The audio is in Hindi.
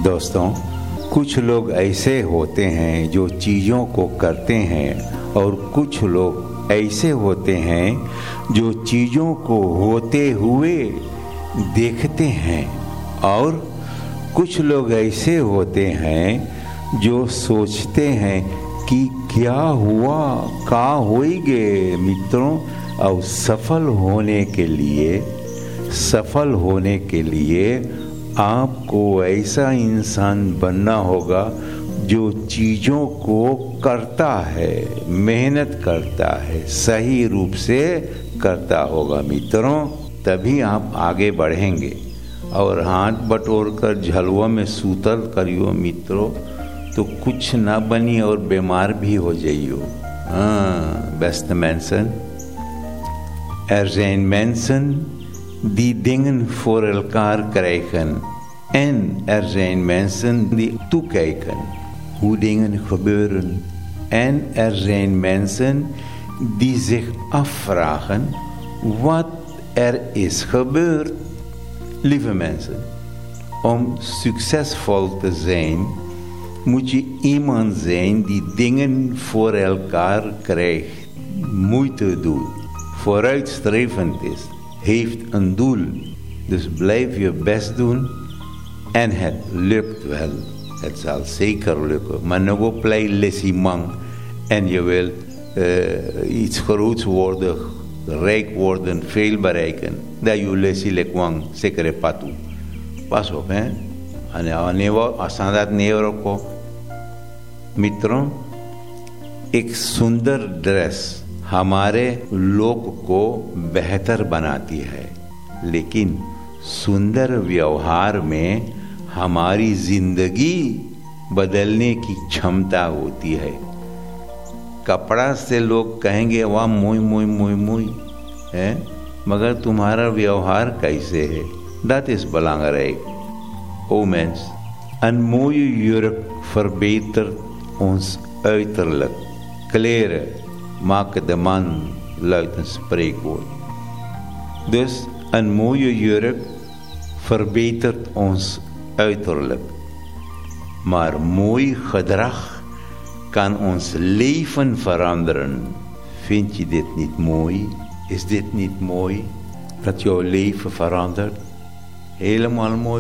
दोस्तों, कुछ लोग ऐसे होते हैं जो चीज़ों को करते हैं और कुछ लोग ऐसे होते हैं जो चीज़ों को होते हुए देखते हैं और कुछ लोग ऐसे होते हैं जो सोचते हैं कि क्या हुआ, का होइगे मित्रों। और सफल होने के लिए आपको ऐसा इंसान बनना होगा जो चीज़ों को करता है, मेहनत करता है, सही रूप से करता होगा मित्रों, तभी आप आगे बढ़ेंगे। और हाथ बटोर कर झलुआ में सूतल करियो मित्रों तो कुछ ना बनी और बीमार भी हो जाइयो। Beste mensen, zijn mensen die dingen voor elkaar krijgen en zijn mensen die toekijken hoe dingen gebeuren en zijn mensen die zich afvragen wat is gebeurd. Lieve mensen, om succesvol te zijn moet je iemand zijn die dingen voor elkaar krijgt, moeite doet, vooruitstrevend is, heeft een doel. Dus blijf je best doen en het lukt wel. Het zal zeker lukken. Maar nog play lessimang en je wil iets groots worden, rijk worden, veel bereiken. Dat je lessilek wang zeker patu. Pas op, hè? आसादात नेव रखो मित्रों। एक सुंदर ड्रेस हमारे लोक को बेहतर बनाती है, लेकिन सुंदर व्यवहार में हमारी जिंदगी बदलने की क्षमता होती है। कपड़ा से लोग कहेंगे वाह मुई मुई मुई मुई है, मगर तुम्हारा व्यवहार कैसे है, dat is belangrijk. O mens, een mooie jurk verbetert ons uiterlijk. Kleren maken de man, luidt een spreekwoord. Dus een mooie jurk verbetert ons uiterlijk. Maar mooi gedrag kan ons leven veranderen. Vind je dit niet mooi? Is dit niet mooi? Dat jouw leven verandert? Helemaal mooi.